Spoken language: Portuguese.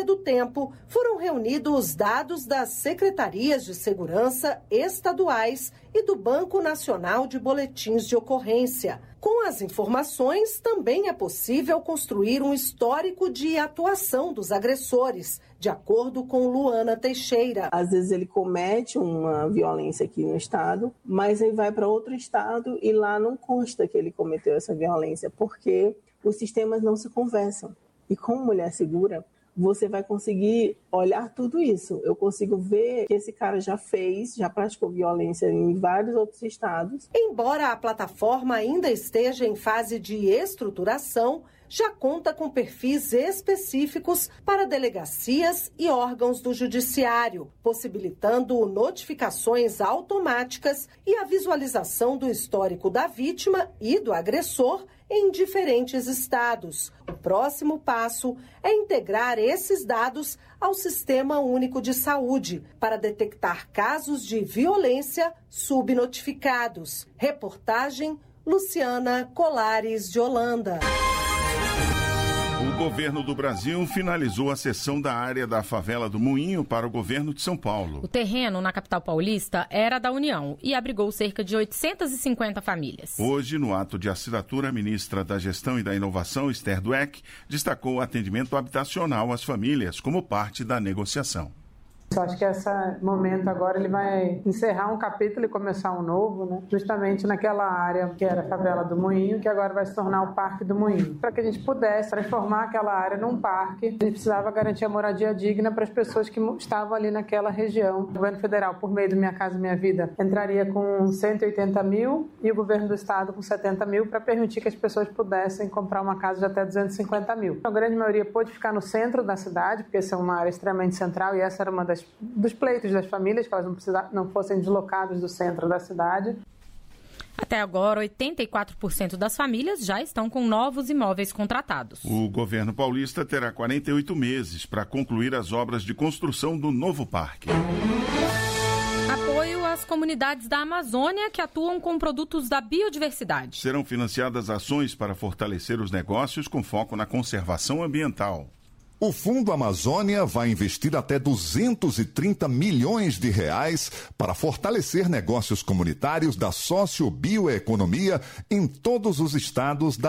do tempo, foram reunidos dados das secretarias de segurança estaduais e do Banco Nacional de Boletins de Ocorrência. Com as informações, também é possível construir um histórico de atuação dos agressores, de acordo com Luana Teixeira. Às vezes ele comete uma violência aqui no estado, mas aí vai para outro estado e lá não consta que ele cometeu essa violência, porque os sistemas não se conversam. E com Mulher Segura, você vai conseguir olhar tudo isso. Eu consigo ver que esse cara já praticou violência em vários outros estados. Embora a plataforma ainda esteja em fase de estruturação, já conta com perfis específicos para delegacias e órgãos do judiciário, possibilitando notificações automáticas e a visualização do histórico da vítima e do agressor em diferentes estados. O próximo passo é integrar esses dados ao Sistema Único de Saúde para detectar casos de violência subnotificados. Reportagem Luciana Colares de Holanda. O governo do Brasil finalizou a cessão da área da favela do Moinho para o governo de São Paulo. O terreno na capital paulista era da União e abrigou cerca de 850 famílias. Hoje, no ato de assinatura, a ministra da Gestão e da Inovação, Esther Dweck, destacou o atendimento habitacional às famílias como parte da negociação. Eu acho que esse momento agora ele vai encerrar um capítulo e começar um novo, né? Justamente naquela área que era a favela do Moinho, que agora vai se tornar o Parque do Moinho. Para que a gente pudesse transformar aquela área num parque, a gente precisava garantir a moradia digna para as pessoas que estavam ali naquela região. O governo federal, por meio do Minha Casa Minha Vida, entraria com 180 mil e o governo do estado com 70 mil para permitir que as pessoas pudessem comprar uma casa de até 250 mil. A grande maioria pôde ficar no centro da cidade, porque essa é uma área extremamente central e essa era uma dos pleitos das famílias, que elas não fossem deslocadas do centro da cidade. Até agora, 84% das famílias já estão com novos imóveis contratados. O governo paulista terá 48 meses para concluir as obras de construção do novo parque. Apoio às comunidades da Amazônia que atuam com produtos da biodiversidade. Serão financiadas ações para fortalecer os negócios com foco na conservação ambiental. O Fundo Amazônia vai investir até 230 milhões de reais para fortalecer negócios comunitários da sociobioeconomia em todos os estados da